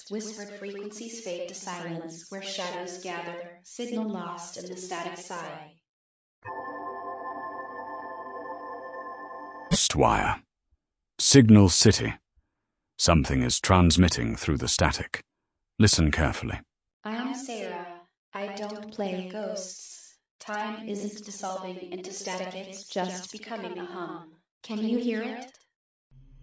whispered frequencies fade to silence, where shadows gather, signal lost in the static sigh. Wire. Signal City. Something is transmitting through the static. Listen carefully. I am Sarah. I don't play ghosts. Time isn't dissolving into static, it's just becoming a hum. Can you hear it?